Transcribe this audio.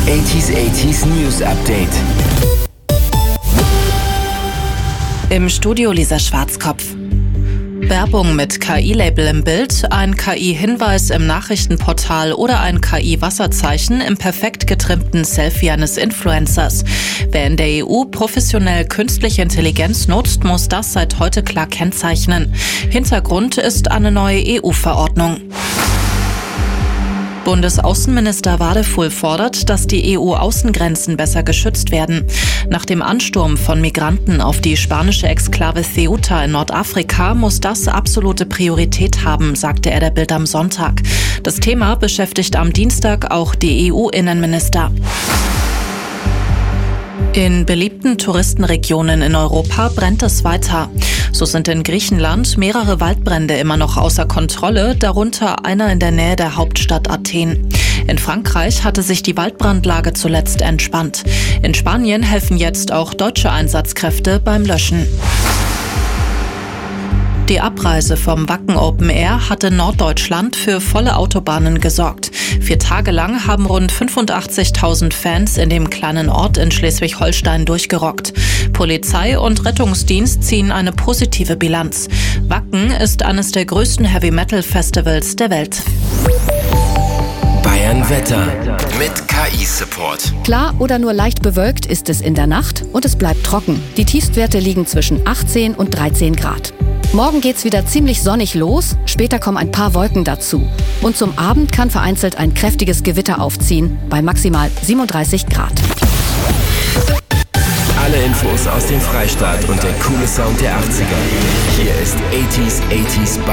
80s News Update. Im Studio Lisa Schwarzkopf. Werbung mit KI-Label im Bild, ein KI-Hinweis im Nachrichtenportal oder ein KI-Wasserzeichen im perfekt getrimmten Selfie eines Influencers. Wer in der EU professionell künstliche Intelligenz nutzt, muss das seit heute klar kennzeichnen. Hintergrund ist eine neue EU-Verordnung. Bundesaußenminister Wadefuhl fordert, dass die EU-Außengrenzen besser geschützt werden. Nach dem Ansturm von Migranten auf die spanische Exklave Ceuta in Nordafrika muss das absolute Priorität haben, sagte er der Bild am Sonntag. Das Thema beschäftigt am Dienstag auch die EU-Innenminister. In beliebten Touristenregionen in Europa brennt es weiter. So sind in Griechenland mehrere Waldbrände immer noch außer Kontrolle, darunter einer in der Nähe der Hauptstadt Athen. In Frankreich hatte sich die Waldbrandlage zuletzt entspannt. In Spanien helfen jetzt auch deutsche Einsatzkräfte beim Löschen. Die Abreise vom Wacken Open Air hat in Norddeutschland für volle Autobahnen gesorgt. 4 Tage lang haben rund 85.000 Fans in dem kleinen Ort in Schleswig-Holstein durchgerockt. Polizei und Rettungsdienst ziehen eine positive Bilanz. Wacken ist eines der größten Heavy-Metal-Festivals der Welt. Bayern Wetter mit KI-Support. Klar oder nur leicht bewölkt ist es in der Nacht und es bleibt trocken. Die Tiefstwerte liegen zwischen 18 und 13 Grad. Morgen geht's wieder ziemlich sonnig los, später kommen ein paar Wolken dazu. Und zum Abend kann vereinzelt ein kräftiges Gewitter aufziehen, bei maximal 37 Grad. Alle Infos aus dem Freistaat und der coole Sound der 80er. Hier ist 80s Bayern.